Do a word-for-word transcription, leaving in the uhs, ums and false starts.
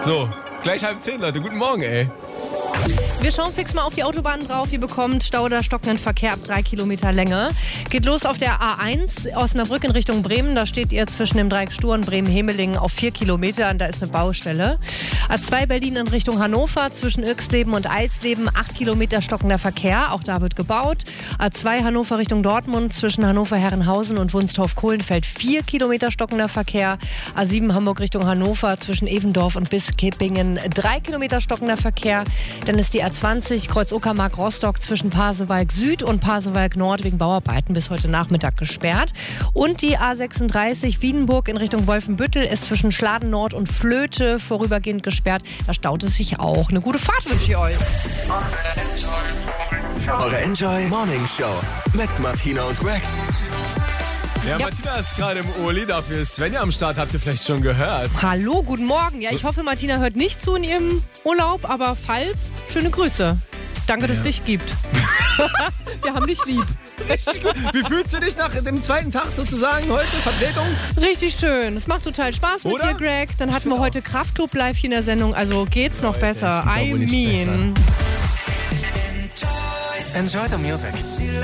So, gleich halb zehn, Leute. Guten Morgen, ey. Wir schauen fix mal auf die Autobahn drauf. Ihr bekommt Stau oder stockenden Verkehr ab drei Kilometer Länge. Geht los auf der A eins Osnabrück in Richtung Bremen. Da steht ihr zwischen dem Dreieck Stur und Bremen-Hemelingen auf vier Kilometern. Da ist eine Baustelle. A zwei Berlin in Richtung Hannover zwischen Irxleben und Eisleben. acht Kilometer stockender Verkehr. Auch da wird gebaut. A zwei Hannover Richtung Dortmund zwischen Hannover-Herrenhausen und Wunstorf-Kohlenfeld. vier Kilometer stockender Verkehr. A sieben Hamburg Richtung Hannover zwischen Evendorf und Biskippingen. drei Kilometer stockender Verkehr. Dann ist die A zwanzig Kreuz Uckermark-Rostock zwischen Pasewalk Süd und Pasewalk Nord wegen Bauarbeiten bis heute Nachmittag gesperrt. Und die A sechsunddreißig Wiedenburg in Richtung Wolfenbüttel ist zwischen Schladen Nord und Flöte vorübergehend gesperrt. Da staut es sich auch. Eine gute Fahrt wünsche ich euch. Eure Enjoy Morning Show mit Martina und Greg. Ja, Ja. Martina ist gerade im Uli, dafür ist Svenja am Start, habt ihr vielleicht schon gehört. Hallo, guten Morgen. Ja, ich hoffe, Martina hört nicht zu in ihrem Urlaub, aber falls, schöne Grüße. Danke, dass es dich gibt. Wir haben dich lieb. Wie fühlst du dich nach dem zweiten Tag sozusagen heute? Vertretung? Richtig schön. Es macht total Spaß mit Oder? dir, Greg. Dann hatten wir find heute Kraftclub live hier in der Sendung. Also geht's noch Leute, besser. es geht doch I wohl nicht mean. Enjoy the music.